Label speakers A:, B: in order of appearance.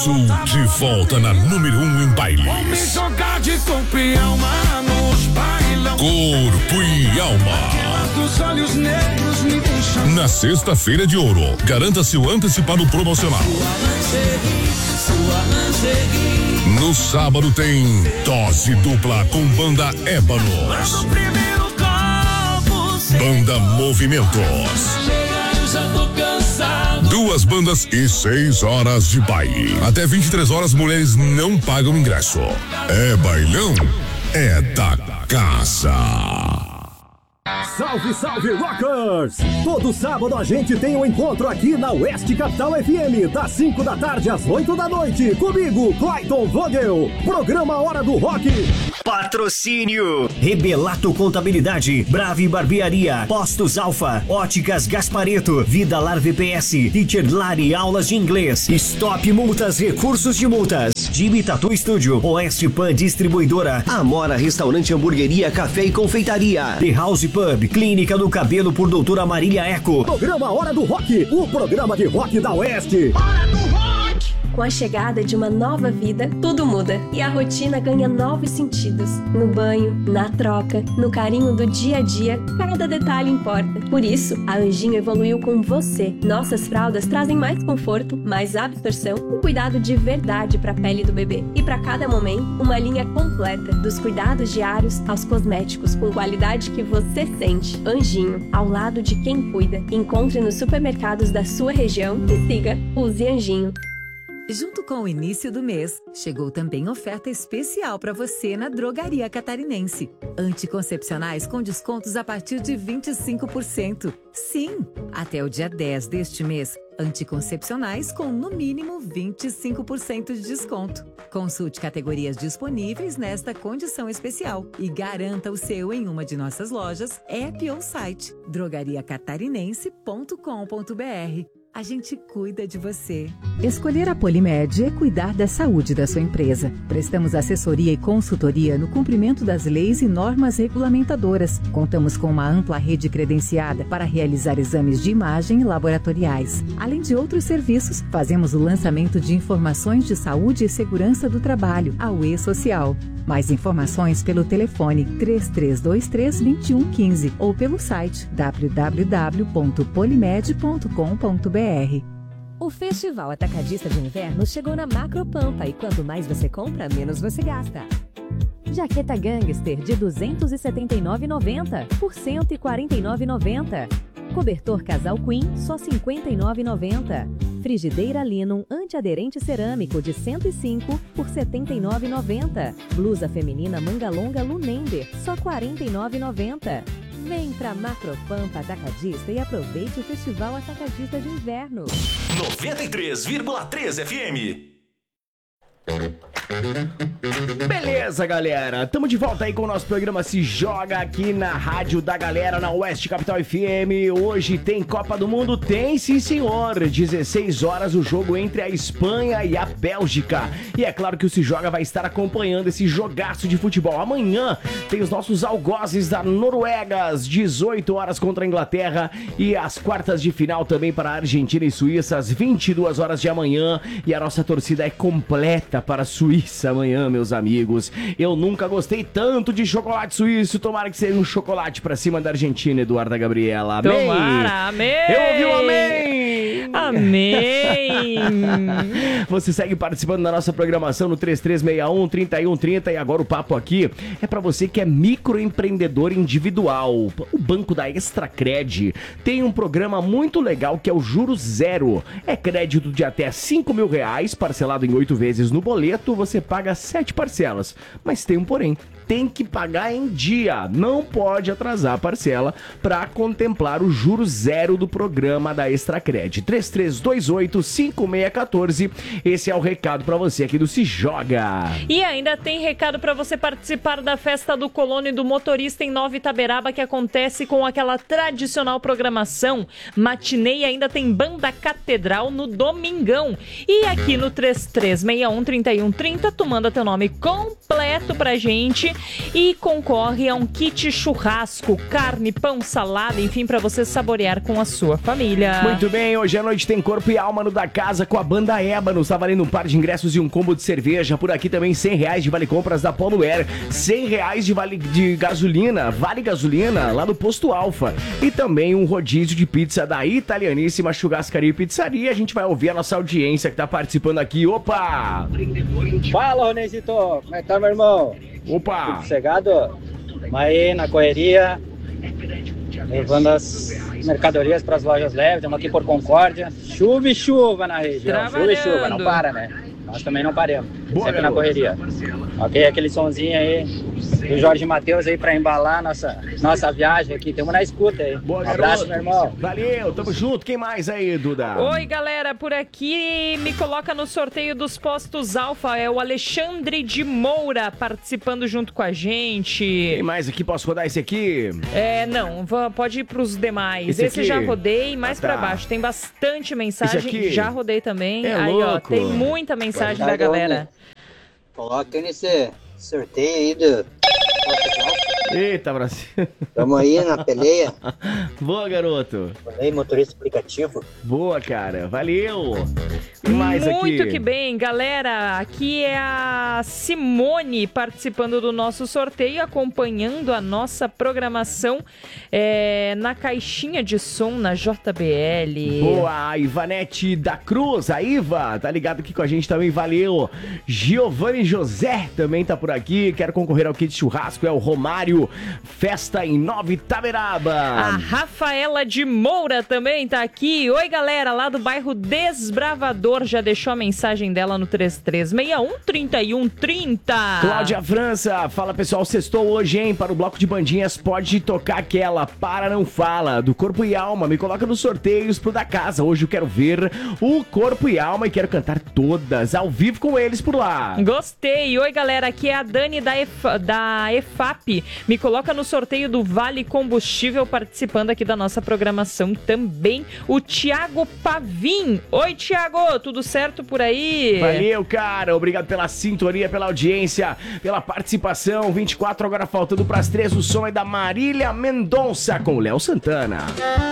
A: Sul de volta na número 1 em bailes. Corpo e alma. Na sexta-feira de ouro, garanta seu antecipado promocional. No sábado tem dose dupla com banda Ébanos. Banda Movimentos. 2 bandas e 6 horas de baile. Até 23 horas, mulheres não pagam ingresso. É bailão, é da casa.
B: Salve, salve, rockers! Todo sábado a gente tem um encontro aqui na Oeste Capital FM, das 5 da tarde às 8 da noite. Comigo, Clayton Vogel. Programa Hora do Rock.
C: Patrocínio: Rebelato Contabilidade, Brave Barbearia, Postos Alfa, Óticas Gaspareto, Vida Lar VPS, Teacher Lari Aulas de Inglês, Stop Multas, Recursos de Multas, Jimmy Tattoo Studio, Oeste Pan Distribuidora, Amora Restaurante Hamburgueria, Café e Confeitaria, The House Pub, Clínica do Cabelo por Doutora Marília Eco.
B: Programa Hora do Rock, o programa de rock da Oeste.
D: Hora do Rock! Com a chegada de uma nova vida, tudo muda e a rotina ganha novos sentidos. No banho, na troca, no carinho do dia a dia, cada detalhe importa. Por isso, a Anjinho evoluiu com você. Nossas fraldas trazem mais conforto, mais absorção e cuidado de verdade para a pele do bebê. E para cada momento, uma linha completa, dos cuidados diários aos cosméticos, com qualidade que você sente. Anjinho, ao lado de quem cuida. Encontre nos supermercados da sua região e siga Use Anjinho.
E: Junto com o início do mês, chegou também oferta especial para você na Drogaria Catarinense. Anticoncepcionais com descontos a partir de 25%. Sim, até o dia 10 deste mês, anticoncepcionais com no mínimo 25% de desconto. Consulte categorias disponíveis nesta condição especial e garanta o seu em uma de nossas lojas, app ou site drogariacatarinense.com.br. A gente cuida de você.
F: Escolher a Polimed é cuidar da saúde da sua empresa. Prestamos assessoria e consultoria no cumprimento das leis e normas regulamentadoras. Contamos com uma ampla rede credenciada para realizar exames de imagem e laboratoriais. Além de outros serviços, fazemos o lançamento de informações de saúde e segurança do trabalho, a UE Social. Mais informações pelo telefone 3323-2115 ou pelo site www.polimed.com.br.
G: O Festival Atacadista de Inverno chegou na Macropampa e quanto mais você compra, menos você gasta. Jaqueta Gangster de R$ 279,90 por R$ 149,90. Cobertor Casal Queen, só R$ 59,90. Frigideira Linum antiaderente cerâmico de 105 por R$ 79,90. Blusa feminina manga longa Lunender, só R$ 49,90. Vem pra Macropampa Atacadista e aproveite o Festival Atacadista de Inverno.
H: 93,3 FM.
I: Beleza, galera, tamo de volta aí com o nosso programa Se Joga aqui na Rádio da Galera, na Oeste Capital FM. Hoje tem Copa do Mundo? Tem, sim senhor. 16 horas o jogo entre a Espanha e a Bélgica. E é claro que o Se Joga vai estar acompanhando esse jogaço de futebol. Amanhã tem os nossos algozes da Noruega, às 18 horas contra a Inglaterra. E as quartas de final também para a Argentina e Suíça, às 22 horas de amanhã. E a nossa torcida é completa para a Suíça amanhã, meus amigos. Eu nunca gostei tanto de chocolate suíço. Tomara que seja um chocolate pra cima da Argentina, Eduarda Gabriela. Amém.
J: Tomara, amém.
I: Eu ouvi um amém.
J: Amém.
I: Você segue participando da nossa programação no 3361-3130. E agora o papo aqui é pra você que é microempreendedor individual. O Banco da Extracred tem um programa muito legal que é o Juros Zero. É crédito de até R$5.000, parcelado em 8 vezes no boleto. Você paga 7 parcelas, mas tem um porém. Tem que pagar em dia, não pode atrasar a parcela para contemplar o juros zero do programa da Extracred. 3328-5614, esse é o recado para você aqui do Se Joga.
J: E ainda tem recado para você participar da festa do colono e do motorista em Nova Itaberaba, que acontece com aquela tradicional programação matinê, e ainda tem banda catedral no domingão. E aqui no 3361-3130, tu manda teu nome completo completo pra gente e concorre a um kit churrasco, carne, pão, salada, enfim, pra você saborear com a sua família.
I: Muito bem, hoje à noite tem Corpo e Alma no Da Casa com a banda Ébano. Tá valendo um par de ingressos e um combo de cerveja. Por aqui também R$100 de vale compras da Polo Air, R$100 de vale de gasolina, vale gasolina lá do Posto Alfa. E também um rodízio de pizza da Italianíssima Churrascaria e Pizzaria. A gente vai ouvir a nossa audiência que tá participando aqui. Opa!
H: Fala, Ronezito! Como é que tá, meu irmão?
I: Opa!
H: Tudo sossegado? Mas aí, na correria, levando as mercadorias para as lojas leves. Estamos aqui por Concórdia. Chuva e chuva na região. Chuva e chuva, não para, né? Nós também não paramos.
I: Boa,
H: sempre na correria. Ok, aquele sonzinho aí do Jorge Matheus aí pra embalar nossa viagem aqui. Tamo na escuta aí.
I: Boa,
H: um abraço, meu irmão.
I: Valeu, tamo junto. Quem mais aí, Duda?
J: Oi, galera, por aqui me coloca no sorteio dos postos Alfa. É o Alexandre de Moura participando junto com a gente.
I: Quem mais aqui? Posso rodar esse aqui?
J: Não, pode ir pros demais. Esse já rodei, mais pra baixo. Tem bastante mensagem. Já rodei também.
I: É
J: aí,
I: louco.
J: ó, tem muita mensagem da galera.
K: Coloca nesse sorteio aí do...
I: Eita, Brasil.
K: Tamo aí na peleia.
I: Boa, garoto.
K: Falei, motorista aplicativo.
I: Boa, cara. Valeu. E mais aqui?
J: Muito que bem, galera. Aqui é a Simone participando do nosso sorteio, acompanhando a nossa programação na caixinha de som na JBL.
I: Boa, a Ivanete da Cruz, a Iva, tá ligado aqui com a gente também, valeu. Giovanni José também tá por aqui, quero concorrer ao kit churrasco, é o Romário, festa em Nova Itaberaba.
J: A Rafaela de Moura também tá aqui. Oi, galera, lá do bairro Desbravador, já deixou a mensagem dela no 3361-3130.
I: Cláudia França, fala pessoal, sextou hoje, hein? Para o bloco de bandinhas pode tocar aquela Para Não Fala, do Corpo e Alma, me coloca nos sorteios pro Da Casa. Hoje eu quero ver o Corpo e Alma e quero cantar todas ao vivo com eles por lá.
J: Gostei. Oi, galera, aqui é a Dani da EFAP. Me coloca no sorteio do Vale Combustível, participando aqui da nossa programação também, o Thiago Pavim. Oi, Thiago, tudo certo por aí?
I: Valeu, cara. Obrigado pela sintonia, pela audiência, pela participação. 24 agora faltando pras 3. O som é da Marília Mendonça com Léo Santana.